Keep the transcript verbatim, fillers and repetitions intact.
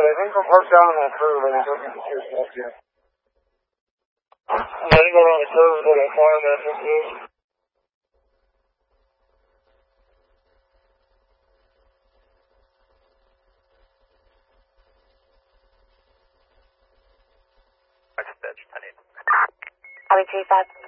I think I'm parked down on that curve. I think looking to see stuff here. I'm going to go around the curve where that farm entrance is. Are we three five?